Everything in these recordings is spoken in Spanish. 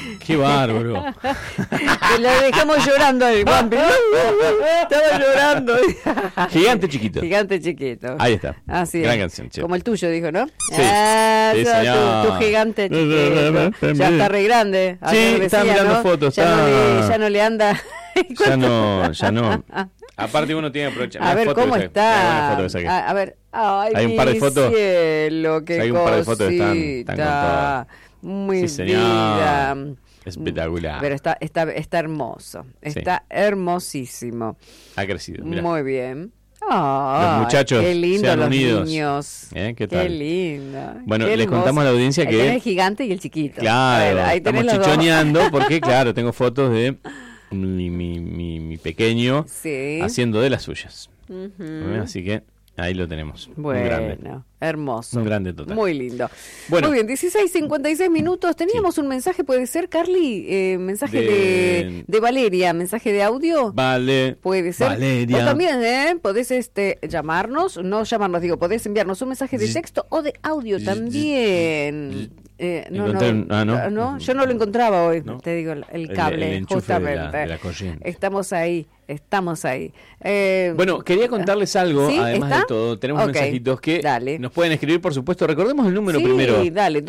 Qué bárbaro. Lo dejamos llorando al Juanpi. Estaba llorando. Gigante chiquito. Gigante chiquito. Ahí está. Así Gran es. canción, che. Como el tuyo, dijo, ¿no? Sí. Sí, señor. Tu gigante chiquito. Ya está re grande. Sí, Ayer estaba decía, mirando ¿no? fotos. Ya no le anda. Ya no. Aparte uno tiene que aprovechar. A ver cómo está. A ver, ay, hay un par de fotos. Cielo, qué hay un par de fotos que están con todo. Muy sí, señor. vida. Espectacular. Pero está hermoso. Está hermosísimo. Ha crecido. Mirá. Muy bien. Los muchachos qué lindo se han los unidos. Niños. ¿Qué tal? Qué lindo. Bueno, qué les contamos a la audiencia ahí que tenés el gigante y el chiquito. Claro, ahí estamos tenés los chichoneando porque, claro, tengo fotos de mi pequeño haciendo de las suyas. Así que ahí lo tenemos. Bueno, un grande. Hermoso. Un grande total. Muy lindo. Bueno, muy bien, 16:56 minutos. Teníamos un mensaje, ¿puede ser, Carly? Mensaje de Valeria, mensaje de audio. Vale. Puede ser. Valeria. O también, podés llamarnos, podés enviarnos un mensaje de texto o de audio también. No, yo no lo encontraba hoy, ¿no? Te digo, el cable, el justamente. de la corriente. Estamos ahí. Bueno, quería contarles algo, ¿sí? además de todo. Tenemos mensajitos que nos pueden escribir, por supuesto. Recordemos el número primero. Sí, dale,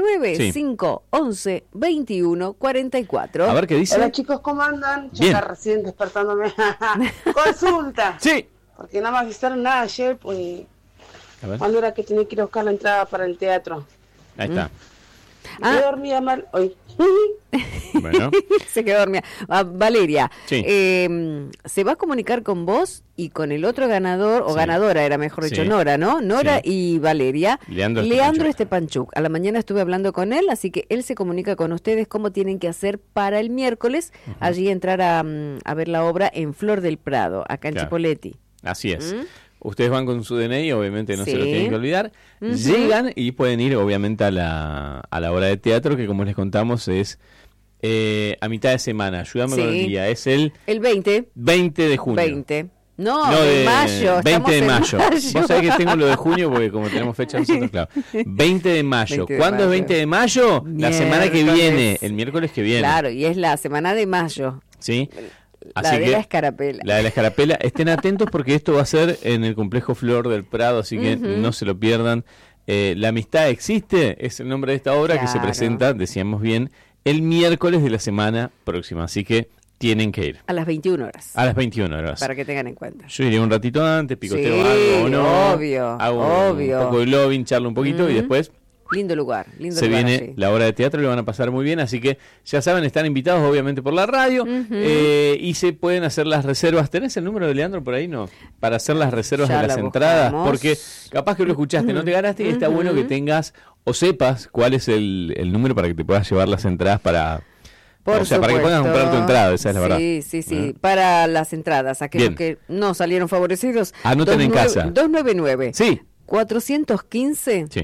299-511-2144. A ver qué dice. Hola chicos, ¿cómo andan? Yo estaba recién despertándome. Consulta. Sí. Porque no me avisaron nada ayer, pues. ¿Cuándo era que tenía que ir a buscar la entrada para el teatro? Ahí está. Yo dormía mal hoy. Bueno. Se quedó dormida. Valeria, sí. Se va a comunicar con vos y con el otro ganador, o ganadora era mejor dicho, Nora, ¿no? Nora y Valeria. Leandro Estepanchuk. A la mañana estuve hablando con él, así que él se comunica con ustedes cómo tienen que hacer para el miércoles, allí entrar a ver la obra en Flor del Prado, acá en Chipoleti. Así es. Ustedes van con su DNI, obviamente no se lo tienen que olvidar. Llegan y pueden ir, obviamente, a la obra de teatro, que como les contamos es a mitad de semana. Ayúdame con el día. Es el 20 de junio. 20. No, de mayo. 20 de mayo. Vos sabés que tengo lo de junio porque como tenemos fecha nosotros, claro. 20 de mayo. ¿Cuándo es 20 de mayo? La semana que viene, el miércoles que viene. Claro, y es la semana de mayo. Sí. La de la escarapela. La de la escarapela. Estén atentos porque esto va a ser en el complejo Flor del Prado, así que no se lo pierdan. La amistad existe, es el nombre de esta obra que se presenta, decíamos bien, el miércoles de la semana próxima. Así que tienen que ir. A las 21 horas. A las 21 horas. Para que tengan en cuenta. Yo iré un ratito antes, picoteo algo o no. Obvio. Hago un poco de lobbying, charlo un poquito y después... Lindo lugar, se viene la obra de teatro, le van a pasar muy bien, así que ya saben, están invitados obviamente por la radio y se pueden hacer las reservas. ¿Tenés el número de Leandro por ahí? No, para hacer las reservas de las entradas, porque capaz que lo escuchaste, no te ganaste y está bueno que tengas o sepas cuál es el número para que te puedas llevar las entradas para que puedas comprar tu entrada, esa es la verdad. Sí, para las entradas, aquellos que no salieron favorecidos. Anoten en casa. 299. Sí. 415. Sí.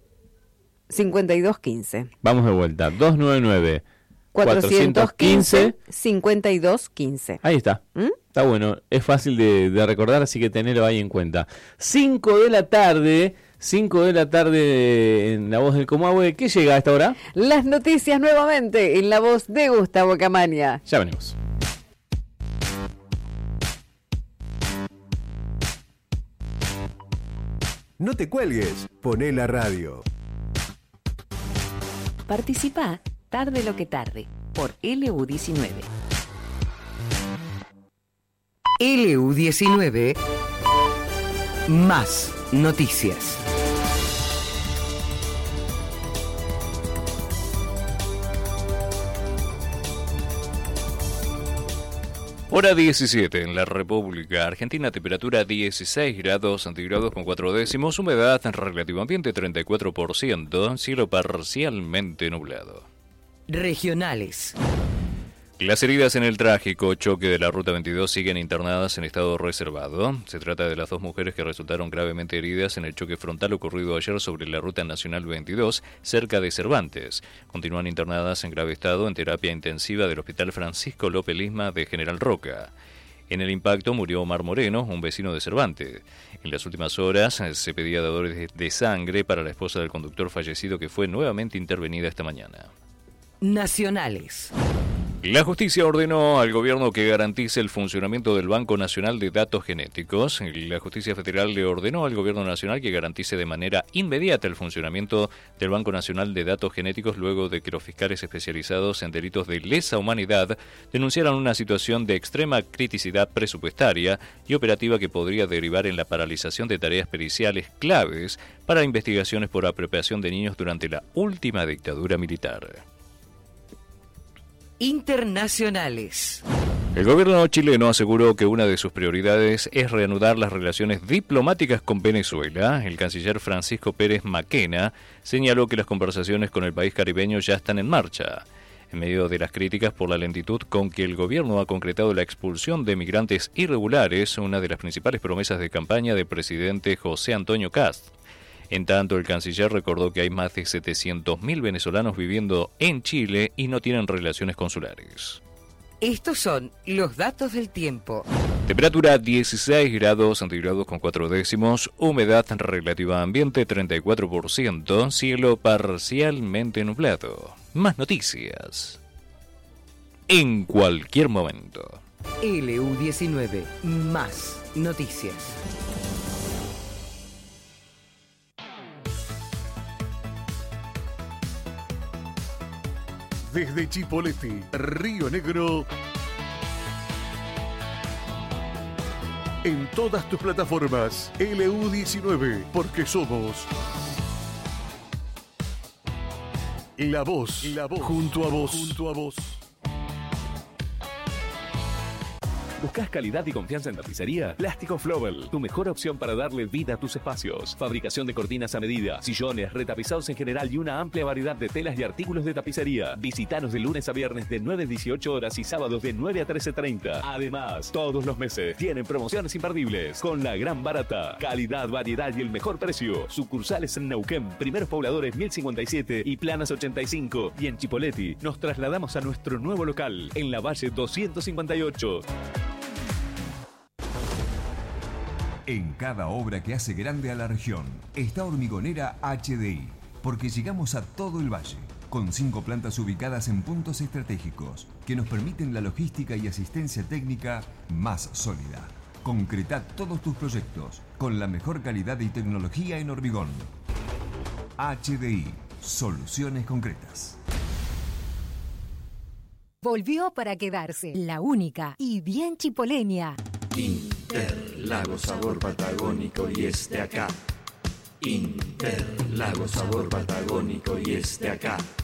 5215. Vamos de vuelta. 299 415 5215. Ahí está. Está bueno. Es fácil de recordar, así que tenelo ahí en cuenta. 5 de la tarde en La Voz del Comahue. ¿Qué llega a esta hora? Las noticias nuevamente en la voz de Gustavo Camaña. Ya venimos. No te cuelgues, poné la radio. Participá tarde lo que tarde por LU19. LU19 más noticias. Hora 17 en la República Argentina, temperatura 16 grados centígrados con 4 décimos, humedad relativa ambiente 34%, cielo parcialmente nublado. Regionales. Las heridas en el trágico choque de la Ruta 22 siguen internadas en estado reservado. Se trata de las dos mujeres que resultaron gravemente heridas en el choque frontal ocurrido ayer sobre la Ruta Nacional 22, cerca de Cervantes. Continúan internadas en grave estado en terapia intensiva del Hospital Francisco López Lisma de General Roca. En el impacto murió Omar Moreno, un vecino de Cervantes. En las últimas horas se pedía dadores de sangre para la esposa del conductor fallecido que fue nuevamente intervenida esta mañana. Nacionales. La justicia ordenó al gobierno que garantice el funcionamiento del Banco Nacional de Datos Genéticos. La justicia federal le ordenó al gobierno nacional que garantice de manera inmediata el funcionamiento del Banco Nacional de Datos Genéticos luego de que los fiscales especializados en delitos de lesa humanidad denunciaran una situación de extrema criticidad presupuestaria y operativa que podría derivar en la paralización de tareas periciales claves para investigaciones por apropiación de niños durante la última dictadura militar. Internacionales. El gobierno chileno aseguró que una de sus prioridades es reanudar las relaciones diplomáticas con Venezuela. El canciller Francisco Pérez Maquena señaló que las conversaciones con el país caribeño ya están en marcha. En medio de las críticas por la lentitud con que el gobierno ha concretado la expulsión de migrantes irregulares, una de las principales promesas de campaña del presidente José Antonio Kast. En tanto, el canciller recordó que hay más de 700.000 venezolanos viviendo en Chile y no tienen relaciones consulares. Estos son los datos del tiempo. Temperatura 16 grados centígrados con 4 décimos, humedad relativa ambiente 34%, cielo parcialmente nublado. Más noticias en cualquier momento. LU19, más noticias. Desde Chipoleti, Río Negro, en todas tus plataformas, LU19, porque somos la voz, junto a vos. ¿Buscas calidad y confianza en tapicería? Plástico Flobel, tu mejor opción para darle vida a tus espacios. Fabricación de cortinas a medida, sillones, retapizados en general y una amplia variedad de telas y artículos de tapicería. Visítanos de lunes a viernes de 9 a 18 horas y sábados de 9 a 13:30. Además, todos los meses tienen promociones imperdibles con la gran barata. Calidad, variedad y el mejor precio. Sucursales en Neuquén, Primeros Pobladores 1057 y Planas 85. Y en Chipoleti nos trasladamos a nuestro nuevo local en la Valle 258. En cada obra que hace grande a la región está Hormigonera HDI, porque llegamos a todo el valle, con 5 plantas ubicadas en puntos estratégicos que nos permiten la logística y asistencia técnica más sólida. Concreta todos tus proyectos con la mejor calidad y tecnología en hormigón. HDI, soluciones concretas. Volvió para quedarse, la única y bien chipoleña. Interlagos, sabor patagónico y acá. Interlagos, sabor patagónico y acá.